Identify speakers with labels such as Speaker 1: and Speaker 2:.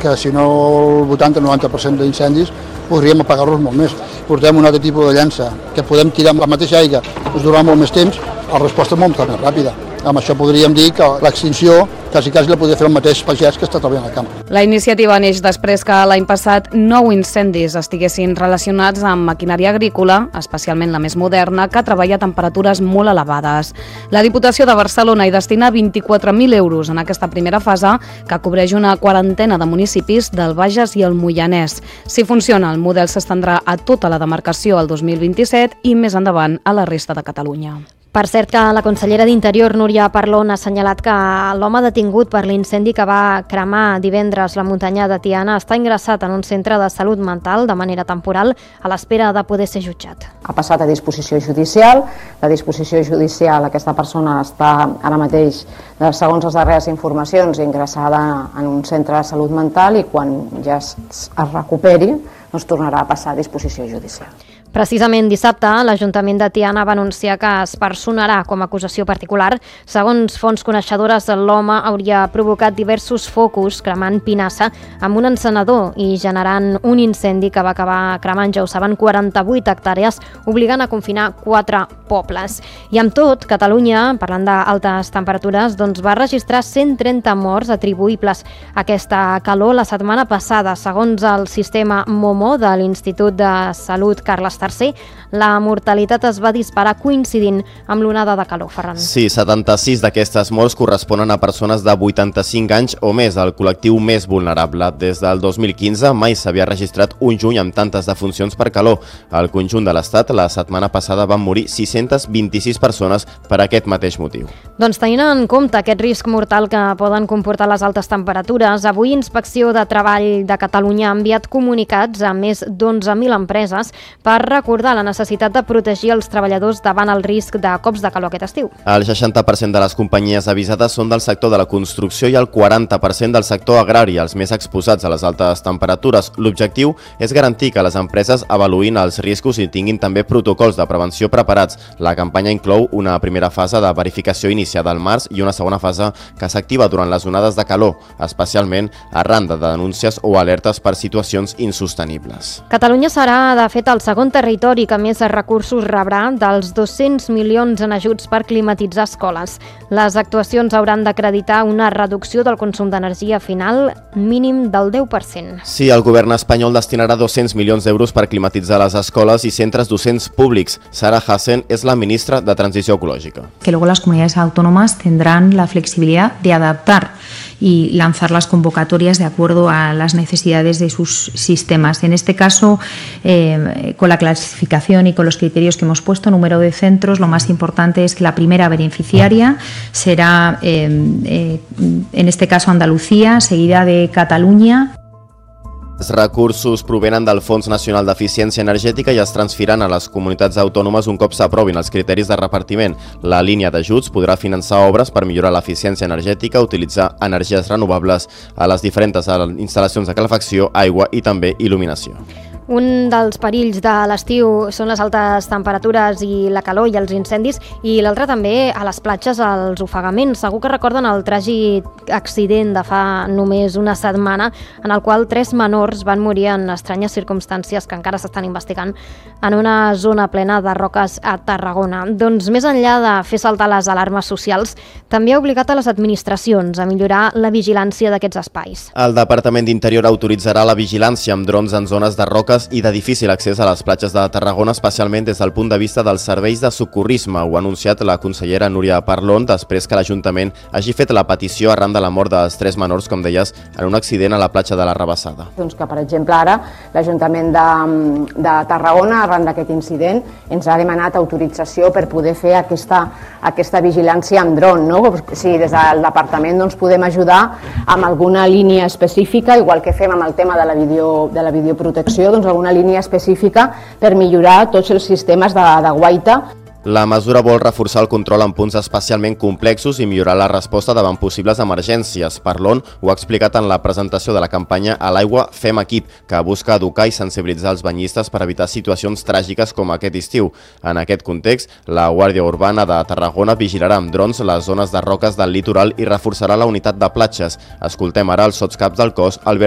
Speaker 1: que si no el 80-90% d'incendis podríem apagar-los molt més. Portem un altre tipus de llança que podem tirar amb la mateixa aigua durant molt més temps, la resposta és molt més ràpida. Amb això podríem dir que l'extinció quasi la podria fer el mateix pagès que està treballant al camp.
Speaker 2: La iniciativa neix després que l'any passat 9 incendis estiguessin relacionats amb maquinària agrícola, especialment la més moderna, que treballa a temperatures molt elevades. La Diputació de Barcelona hi destina 24.000 euros en aquesta primera fase, que cobreix una quarantena de municipis del Bages i el Moianès. Si funciona, el model s'estendrà a tota la demarcació el 2027 i més endavant a la resta de Catalunya.
Speaker 3: Per cert que la consellera d'Interior, Núria Parlon, ha assenyalat que l'home detingut per l'incendi que va cremar divendres la muntanya de Tiana està ingressat en un centre de salut mental de manera temporal a l'espera de poder ser jutjat.
Speaker 4: Ha passat a disposició judicial. La disposició judicial, aquesta persona està ara mateix, segons les darreres informacions, ingressada en un centre de salut mental i quan ja es recuperi doncs tornarà a passar a disposició judicial.
Speaker 3: Precisament dissabte, l'Ajuntament de Tiana va anunciar que es personarà com a acusació particular. Segons fonts coneixedores, l'home hauria provocat diversos focus cremant pinassa amb un encenedor i generant un incendi que va acabar cremant, ja ho saben, 48 hectàrees, obligant a confinar 4 pobles. I amb tot, Catalunya, parlant d'altes temperatures, doncs va registrar 130 morts atribuïbles a aquesta calor la setmana passada. Segons el sistema MOMO de l'Institut de Salut Carles III, la mortalitat es va disparar coincidint amb l'onada de calor, Ferran.
Speaker 5: Sí, 76 d'aquestes morts corresponen a persones de 85 anys o més, el col·lectiu més vulnerable. Des del 2015 mai s'havia registrat un juny amb tantes defuncions per calor. Al conjunt de l'Estat, la setmana passada van morir 626 persones per aquest mateix motiu.
Speaker 3: Doncs tenint en compte aquest risc mortal que poden comportar les altes temperatures, avui Inspecció de Treball de Catalunya ha enviat comunicats a més d'11.000 empreses per recordar la necessitat de protegir els treballadors davant el risc de cops de calor aquest estiu.
Speaker 5: El 60% de les companyies avisades són del sector de la construcció i el 40% del sector agrari, els més exposats a les altes temperatures. L'objectiu és garantir que les empreses avaluïn els riscos i tinguin també protocols de prevenció preparats. La campanya inclou una primera fase de verificació iniciada al març i una segona fase que s'activa durant les onades de calor, especialment arran de denúncies o alertes per situacions insostenibles.
Speaker 3: Catalunya serà, de fet, el segon territori que més recursos rebrà dels 200 milions en ajuts per climatitzar escoles. Les actuacions hauran d'acreditar una reducció del consum d'energia final mínim del 10%.
Speaker 5: Sí, el govern espanyol destinarà 200 milions d'euros per climatitzar les escoles i centres docents públics. Sara Hassen és la ministra de Transició Ecológica.
Speaker 6: Que luego las comunidades autónomas tendrán la flexibilidad de adaptar y lanzar las convocatorias de acuerdo a las necesidades de sus sistemas. En este caso, con la clasificación y con los criterios que hemos puesto, número de centros, lo más importante es que la primera beneficiaria será, en este caso, Andalucía, seguida de Cataluña.
Speaker 5: Els recursos provenen del Fons Nacional d'Eficiència Energètica i es transferiran a les comunitats autònomes un cop s'aprovin els criteris de repartiment. La línia d'ajuts podrà finançar obres per millorar l'eficiència energètica, utilitzar energies renovables a les diferents instal·lacions de calefacció, aigua i també il·luminació.
Speaker 3: Un dels perills de l'estiu són les altes temperatures i la calor i els incendis, i l'altre també a les platges els ofegaments. Segur que recorden el tràgic accident de fa només una setmana en el qual 3 menors van morir en estranyes circumstàncies que encara s'estan investigant en una zona plena de roques a Tarragona. Doncs més enllà de fer saltar les alarmes socials, també ha obligat a les administracions a millorar la vigilància d'aquests espais.
Speaker 5: El Departament d'Interior autoritzarà la vigilància amb drons en zones de roques i de difícil accés a les platges de Tarragona, especialment des del punt de vista dels serveis de socorrisme. Ho ha anunciat la consellera Núria Parlon després que l'Ajuntament hagi fet la petició arran de la mort dels 3 menors, com deies, en un accident a la platja de la Rabassada.
Speaker 4: Doncs que, per exemple, ara l'Ajuntament de Tarragona, arran d'aquest incident, ens ha demanat autorització per poder fer aquesta vigilància amb dron. No? Si des del departament doncs, podem ajudar amb alguna línia específica, igual que fem amb el tema de la videoprotecció, doncs alguna línia específica per millorar tots els sistemes de guaita.
Speaker 5: La mesura vol reforçar el control en punts especialment complexos i millorar la resposta davant possibles emergències. Parlon ho ha explicat en la presentació de la campanya A l'aigua fem equip, que busca educar i sensibilitzar els banyistes per evitar situacions tràgiques com aquest estiu. En aquest context, la Guàrdia Urbana de Tarragona vigilarà amb drons les zones de roques del litoral i reforçarà la unitat de platges. Escoltem ara els sotscaps del cos, Albert